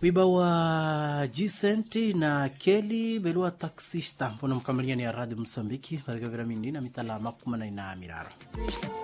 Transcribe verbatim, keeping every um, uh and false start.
Wiba wa Jisenti na Kelly belua taxista mfano mkamiliani ya Radio Msambiki katika gramini na mitala makuma na ina mirara.